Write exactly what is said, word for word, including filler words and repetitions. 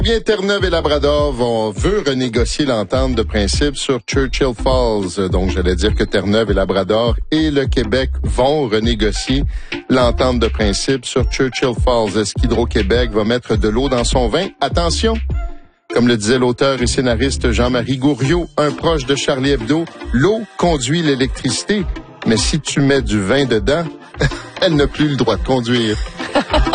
Bien, Terre-Neuve et Labrador vont, veut renégocier l'entente de principe sur Churchill Falls. Donc, j'allais dire que Terre-Neuve et Labrador et le Québec vont renégocier l'entente de principe sur Churchill Falls. Est-ce qu'Hydro-Québec va mettre de l'eau dans son vin? Attention! Comme le disait l'auteur et scénariste Jean-Marie Gourriot, un proche de Charlie Hebdo, l'eau conduit l'électricité, mais si tu mets du vin dedans, elle n'a plus le droit de conduire.